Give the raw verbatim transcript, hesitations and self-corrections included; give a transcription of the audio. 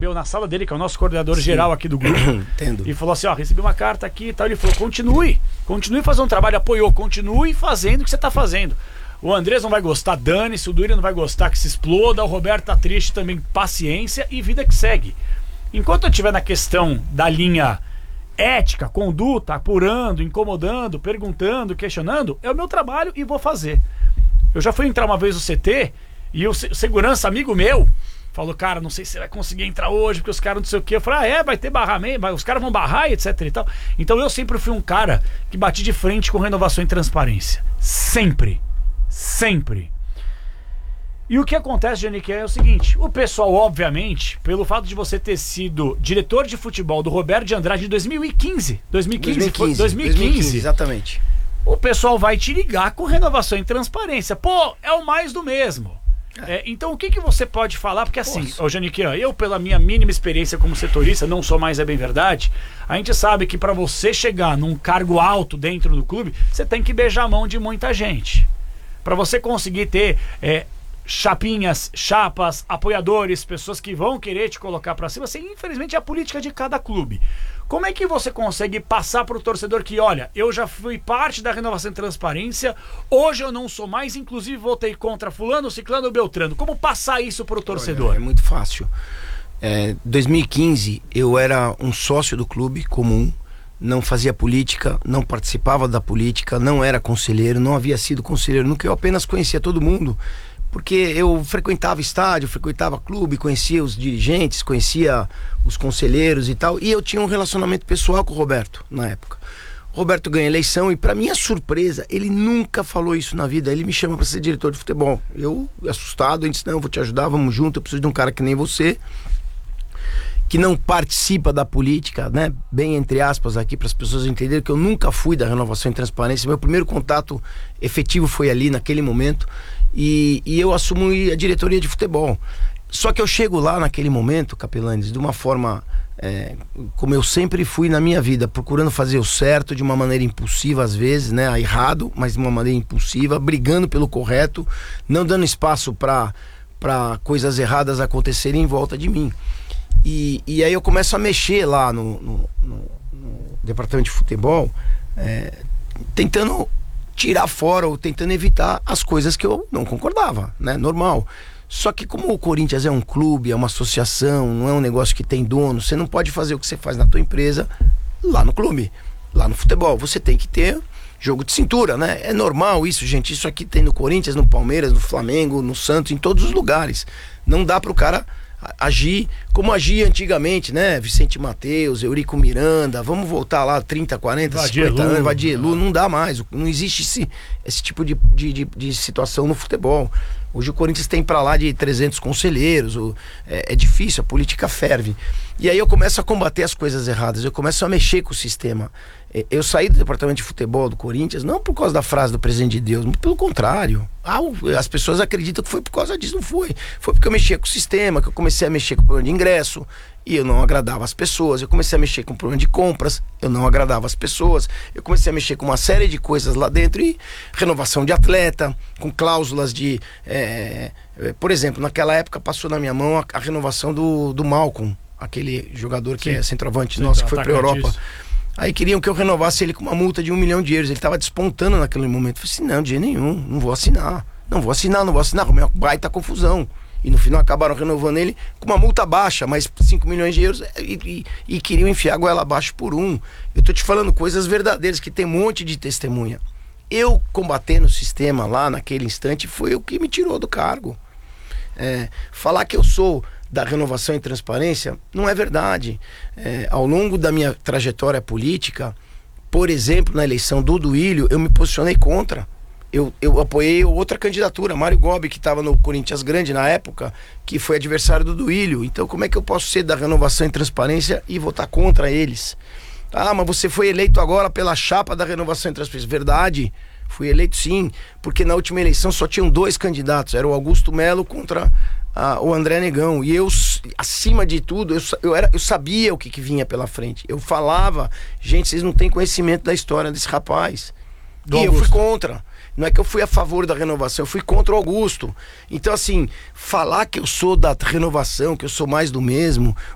recebeu na sala dele, que é o nosso coordenador Sim. geral aqui do grupo. Entendo. E falou assim, ó, recebi uma carta aqui e tal. Ele falou, continue, continue fazendo um trabalho, apoiou, continue fazendo o que você tá fazendo. O Andrés não vai gostar, dane-se, o Duílio não vai gostar que se exploda, o Roberto tá triste também, paciência e vida que segue. Enquanto eu estiver na questão da linha ética, conduta, apurando, incomodando, perguntando, questionando, é o meu trabalho e vou fazer. Eu já fui entrar uma vez no C T e o segurança, amigo meu, falou, cara, não sei se você vai conseguir entrar hoje, porque os caras não sei o que. Eu falei, ah, é, vai ter barramento, os caras vão barrar, etc e tal. Então eu sempre fui um cara que bati de frente com renovação e transparência. Sempre. Sempre. E o que acontece, Janique, é o seguinte, o pessoal, obviamente, pelo fato de você ter sido diretor de futebol do Roberto de Andrade em dois mil e quinze, dois mil e quinze, foi, dois mil e quinze, dois mil e quinze, exatamente. O pessoal vai te ligar com renovação e transparência. Pô, é o mais do mesmo. É, então o que, que você pode falar? Porque assim, ô Janique, eu pela minha mínima experiência como setorista, não sou mais, é bem verdade, a gente sabe que para você chegar num cargo alto dentro do clube, você tem que beijar a mão de muita gente. Para você conseguir ter é, chapinhas, chapas, apoiadores, pessoas que vão querer te colocar para cima, assim, infelizmente é a política de cada clube. Como é que você consegue passar para o torcedor que, olha, eu já fui parte da renovação e transparência, hoje eu não sou mais, inclusive votei contra fulano, ciclano ou beltrano. Como passar isso para o torcedor? Olha, é muito fácil. Em é, dois mil e quinze eu era um sócio do clube comum, não fazia política, não participava da política, não era conselheiro, não havia sido conselheiro nunca, eu apenas conhecia todo mundo, porque eu frequentava estádio, frequentava clube, conhecia os dirigentes, conhecia os conselheiros e tal, e eu tinha um relacionamento pessoal com o Roberto na época. O Roberto ganha eleição e, para minha surpresa, ele nunca falou isso na vida. Ele me chama para ser diretor de futebol. Eu, assustado, ele disse, não, eu vou te ajudar, vamos junto, eu preciso de um cara que nem você, que não participa da política, né? Bem entre aspas aqui, para as pessoas entenderem que eu nunca fui da renovação e transparência. Meu primeiro contato efetivo foi ali, naquele momento, e, e eu assumo a diretoria de futebol. Só que eu chego lá naquele momento, Capelanes, de uma forma, é, como eu sempre fui na minha vida, procurando fazer o certo de uma maneira impulsiva às vezes, né? Errado, mas de uma maneira impulsiva, brigando pelo correto, não dando espaço para para coisas erradas acontecerem em volta de mim. E, e aí eu começo a mexer lá no, no, no, no departamento de futebol, é, tentando tirar fora ou tentando evitar as coisas que eu não concordava, né? Normal. Só que como o Corinthians é um clube, é uma associação, não é um negócio que tem dono, você não pode fazer o que você faz na tua empresa lá no clube, lá no futebol. Você tem que ter jogo de cintura, né? É normal isso, gente. Isso aqui tem no Corinthians, no Palmeiras, no Flamengo, no Santos, em todos os lugares. Não dá pro cara agir como agia antigamente, né? Vicente Mateus, Eurico Miranda, vamos voltar lá trinta, quarenta, cinquenta anos, Vadielu, não dá mais, não existe esse, esse tipo de, de, de, de situação no futebol. Hoje o Corinthians tem pra lá de trezentos conselheiros, o, é, é difícil, a política ferve. E aí eu começo a combater as coisas erradas, eu começo a mexer com o sistema. Eu saí do departamento de futebol do Corinthians não por causa da frase do presidente de Deus, mas pelo contrário. Ah, as pessoas acreditam que foi por causa disso, não foi. Foi porque eu mexia com o sistema, que eu comecei a mexer com o problema de ingresso e eu não agradava as pessoas. Eu comecei a mexer com o problema de compras, eu não agradava as pessoas. Eu comecei a mexer com uma série de coisas lá dentro e renovação de atleta, com cláusulas de... É, é, por exemplo, naquela época passou na minha mão a, a renovação do, do Malcolm, aquele jogador que Sim. é centroavante Sim, nosso, que foi pra Europa. Aí queriam que eu renovasse ele com uma multa de um milhão de euros. Ele estava despontando naquele momento. Eu falei assim, não, de jeito nenhum, não vou assinar. Não vou assinar, não vou assinar. Uma baita confusão. E no final acabaram renovando ele com uma multa baixa, mais cinco milhões de euros, e, e, e queriam enfiar a goela abaixo por um. Eu tô te falando coisas verdadeiras, que tem um monte de testemunha. Eu combatendo o sistema lá naquele instante foi o que me tirou do cargo. É, falar que eu sou da renovação e transparência não é verdade. É, ao longo da minha trajetória política, por exemplo, na eleição do Duílio, eu me posicionei contra. Eu, eu apoiei outra candidatura, Mário Gobi, que estava no Corinthians Grande na época, que foi adversário do Duílio. Então como é que eu posso ser da renovação e transparência e votar contra eles? Ah, mas você foi eleito agora pela chapa da renovação e transparência. Verdade, fui eleito sim, porque na última eleição só tinham dois candidatos, era o Augusto Melo contra ah, o André Negão, e eu, acima de tudo, eu, eu, era, eu sabia o que, que vinha pela frente, eu falava, gente, vocês não têm conhecimento da história desse rapaz, Do e Augusto. Eu fui contra. Não é que eu fui a favor da renovação, eu fui contra o Augusto. Então assim, falar que eu sou da renovação, que eu sou mais do mesmo,